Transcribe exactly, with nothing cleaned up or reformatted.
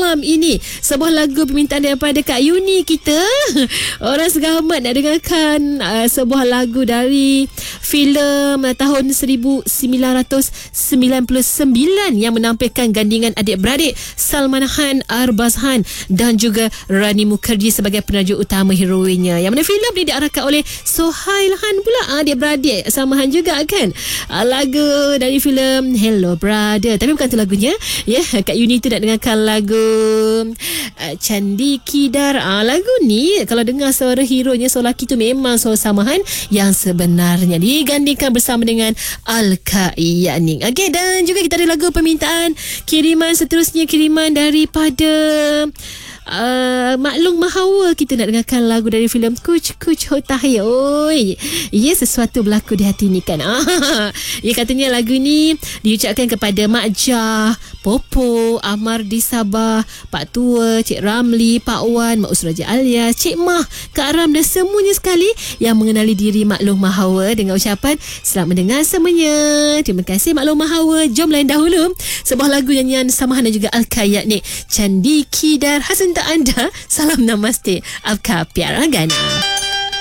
malam ini. Sebuah lagu permintaan daripada Kak Yuni kita. Orang Segamat nak dengarkan uh, sebuah lagu dari filem uh, tahun seribu sembilan ratus sembilan puluh sembilan yang menampilkan gandingan adik-beradik Salman Khan, Arbaz Khan dan juga Rani Mukherjee sebagai penajuk utama heroinnya. Yang mana filem ni diarahkan oleh Sohail Khan pula, adik-beradik Salman Khan juga kan. Uh, lagu dari filem Hello Brother. Tapi bukan tu lagunya. Ya, yeah, Kak Yuni tu nak dengarkan lagu uh, Candi Kidar. Uh, lagu ni kalau dengar suara hero-nya, suara lelaki tu memang suara Samahan yang sebenarnya digandingkan bersama dengan Alka Yaning. Okey, dan juga kita ada lagu permintaan kiriman seterusnya, kiriman daripada Uh, Maklum Mahawa. Kita nak dengarkan lagu dari filem Kuch Kuch Hota Hai. Oi, ya, sesuatu berlaku di hati ni kan. Ah, ya, katanya lagu ni diucapkan kepada Mak Jah, Popo, Amar di Sabah, Pak Tua, Cik Ramli, Pak Wan, Mak Usraja Alias, Cik Mah, Kak Ram dan semuanya sekali yang mengenali diri Maklum Mahawa dengan ucapan selamat mendengar semuanya. Terima kasih Maklum Mahawa. Jom lain dahulu sebuah lagu nyanyian Samahan dan juga Alka Yaning, Candi Kidar. Hasan anda. Salam namaste. Apka Pyara Gana.